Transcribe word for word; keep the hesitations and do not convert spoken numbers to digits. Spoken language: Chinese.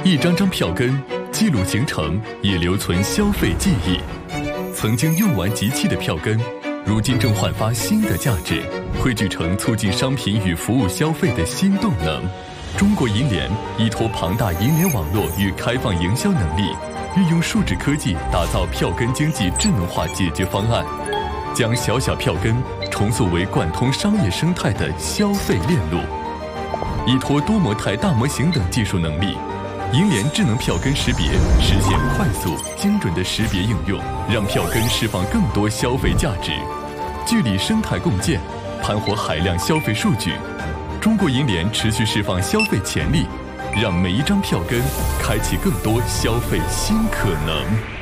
一张张票根记录行程，也留存消费记忆。曾经用完即弃的票根，如今正焕发新的价值，汇聚成促进商品与服务消费的新动能。中国银联依托庞大银联网络与开放营销能力，运用数字科技打造票根经济智能化解决方案，将小小票根重塑为贯通商业生态的消费链路。依托多模态大模型等技术能力，银联智能票根识别实现快速精准的识别应用，让票根释放更多消费价值。聚力生态共建，盘活海量消费数据。中国银联持续释放消费潜力，让每一张票根开启更多消费新可能。